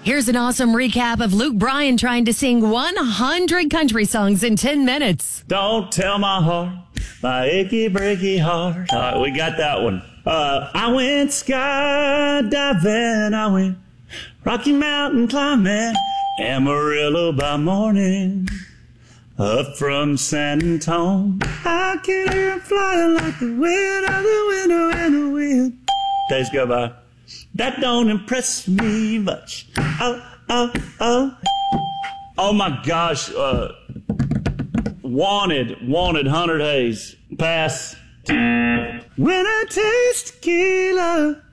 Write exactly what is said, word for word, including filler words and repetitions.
Here's an awesome recap of Luke Bryan trying to sing one hundred country songs in ten minutes. Don't tell my heart, my achy breaky heart. All right, we got that one. Uh, I went skydiving, I went Rocky Mountain climbing, Amarillo by morning, up from San Antonio. I can hear him flying like the wind of the window in the wind. Days go by. That don't impress me much. Oh, oh, oh. Oh my gosh. Uh, wanted, wanted, Hunter Hayes. Pass. When I taste tequila,